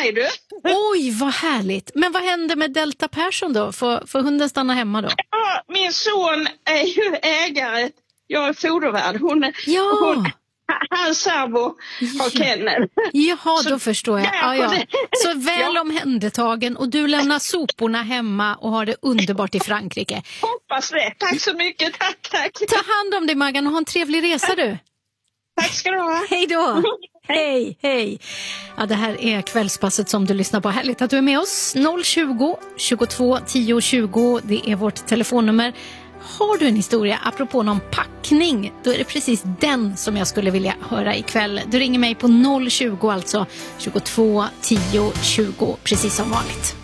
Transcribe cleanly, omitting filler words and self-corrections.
mig du. Oj, vad härligt. Men vad händer med Delta Persson då? Får hunden stanna hemma då? Ja, min son är ju ägare. Jag är fodervärd. Hans sambo har kennel. Jaha, då förstår jag. Ja. Så väl omhändertagen och du lämnar soporna hemma och har det underbart i Frankrike. Hoppas det. Tack så mycket. Tack. Ta hand om dig, Maggan, och ha en trevlig resa du. Tack ska du ha. Hej då. Hej. Ja, det här är Kvällspasset som du lyssnar på. Härligt att du är med oss. 020 22 10 20. Det är vårt telefonnummer. Har du en historia apropå någon packning, då är det precis den som jag skulle vilja höra ikväll. Du ringer mig på 020 alltså 22 10 20, precis som vanligt.